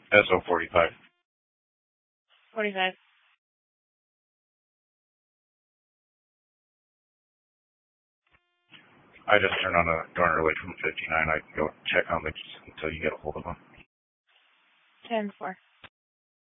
SO 45. 45. I just turned on a darn relay from 59. I can go check on it until you get a hold of them. 10-4.